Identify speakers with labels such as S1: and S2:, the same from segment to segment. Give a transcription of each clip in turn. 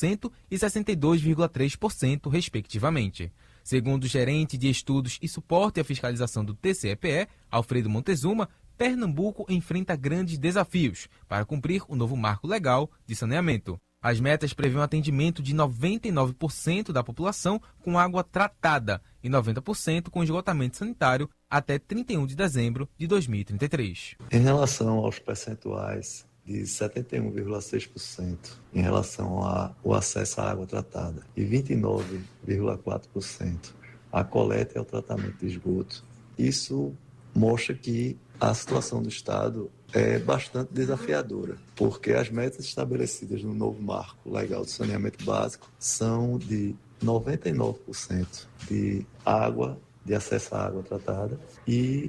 S1: 61% e 62,3%, respectivamente. Segundo o gerente de Estudos e Suporte à Fiscalização do TCE-PE, Alfredo Montezuma, Pernambuco enfrenta grandes desafios para cumprir o novo marco legal de saneamento. As metas prevêem um atendimento de 99% da população com água tratada e 90% com esgotamento sanitário até 31 de dezembro de 2033.
S2: Em relação aos percentuais de 71,6% em relação ao acesso à água tratada e 29,4% à coleta e ao tratamento de esgoto, isso mostra que a situação do Estado é bastante desafiadora, porque as metas estabelecidas no novo marco legal de saneamento básico são de 99% de água, de acesso à água tratada e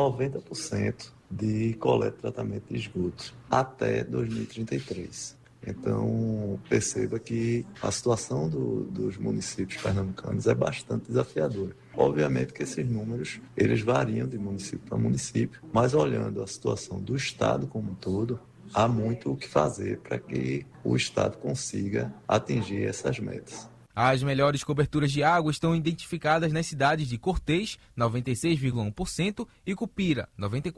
S2: 90% de coleta e tratamento de esgoto até 2033. Então, perceba que a situação dos municípios pernambucanos é bastante desafiadora. Obviamente que esses números, eles variam de município para município, mas olhando a situação do Estado como um todo, há muito o que fazer para que o Estado consiga atingir essas metas.
S1: As melhores coberturas de água estão identificadas nas cidades de Cortês, 96,1%, e Cupira,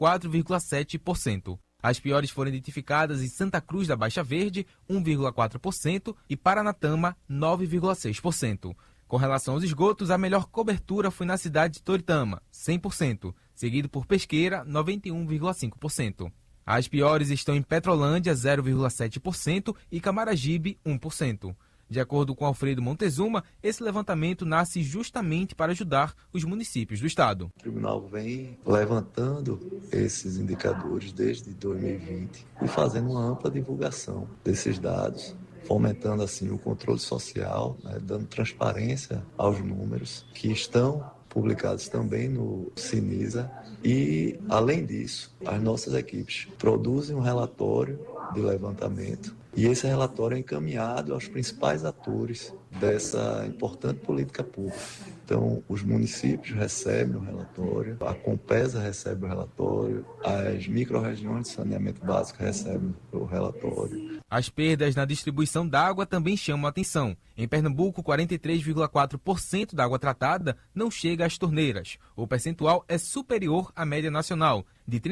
S1: 94,7%. As piores foram identificadas em Santa Cruz da Baixa Verde, 1,4%, e Paranatama, 9,6%. Com relação aos esgotos, a melhor cobertura foi na cidade de Toritama, 100%, seguido por Pesqueira, 91,5%. As piores estão em Petrolândia, 0,7%, e Camaragibe, 1%. De acordo com Alfredo Montezuma, esse levantamento nasce justamente para ajudar os municípios do estado.
S2: O tribunal vem levantando esses indicadores desde 2020 e fazendo uma ampla divulgação desses dados, fomentando assim o controle social, dando transparência aos números que estão publicados também no Sinisa. E, além disso, as nossas equipes produzem um relatório de levantamento e esse relatório é encaminhado aos principais atores dessa importante política pública. Então, os municípios recebem o relatório, a Compesa recebe o relatório, as micro-regiões de saneamento básico recebem o relatório.
S1: As perdas na distribuição d'água também chamam a atenção. Em Pernambuco, 43,4% da água tratada não chega às torneiras. O percentual é superior à média nacional, de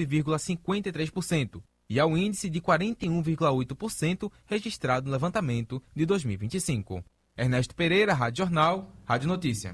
S1: 39,53%. E ao índice de 41,8% registrado no levantamento de 2025. Ernesto Pereira, Rádio Jornal, Rádio Notícia.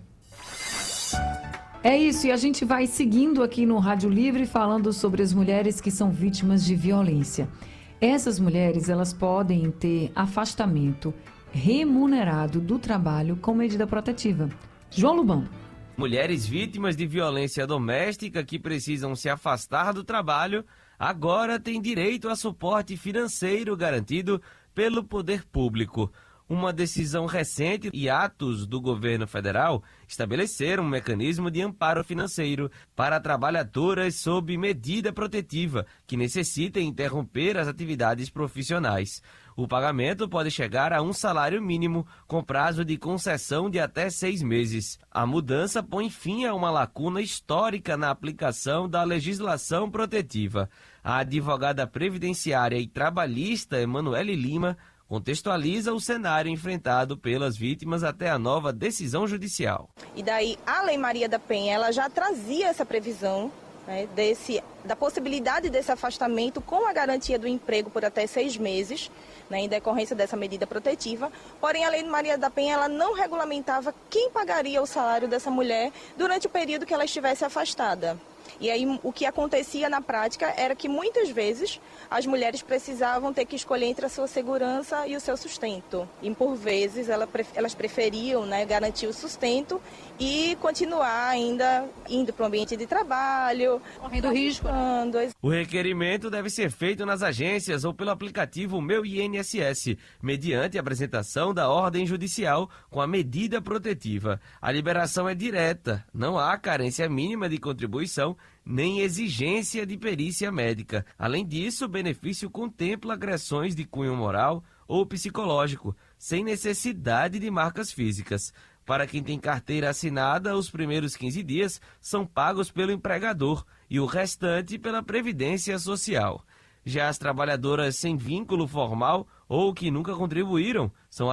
S3: É isso, e a gente vai seguindo aqui no Rádio Livre falando sobre as mulheres que são vítimas de violência. Essas mulheres, elas podem ter afastamento remunerado do trabalho com medida protetiva. João Lubão.
S4: Mulheres vítimas de violência doméstica que precisam se afastar do trabalho agora têm direito a suporte financeiro garantido pelo poder público. Uma decisão recente e atos do governo federal estabeleceram um mecanismo de amparo financeiro para trabalhadoras sob medida protetiva que necessitem interromper as atividades profissionais. O pagamento pode chegar a um salário mínimo com prazo de concessão de até 6 meses. A mudança põe fim a uma lacuna histórica na aplicação da legislação protetiva. A advogada previdenciária e trabalhista Emanuele Lima contextualiza o cenário enfrentado pelas vítimas até a nova decisão judicial.
S5: E daí a Lei Maria da Penha ela já trazia essa previsão, né, da possibilidade desse afastamento com a garantia do emprego por até 6 meses, né, em decorrência dessa medida protetiva. Porém, a Lei Maria da Penha ela não regulamentava quem pagaria o salário dessa mulher durante o período que ela estivesse afastada. E aí o que acontecia na prática era que muitas vezes as mulheres precisavam ter que escolher entre a sua segurança e o seu sustento. E por vezes elas preferiam, né, garantir o sustento e continuar ainda indo para o ambiente de trabalho,
S3: correndo risco.
S4: O requerimento deve ser feito nas agências ou pelo aplicativo Meu INSS, mediante a apresentação da ordem judicial com a medida protetiva. A liberação é direta, não há carência mínima de contribuição nem exigência de perícia médica. Além disso, o benefício contempla agressões de cunho moral ou psicológico, sem necessidade de marcas físicas. Para quem tem carteira assinada, os primeiros 15 dias são pagos pelo empregador e o restante pela Previdência Social. Já as trabalhadoras sem vínculo formal ou que nunca contribuíram são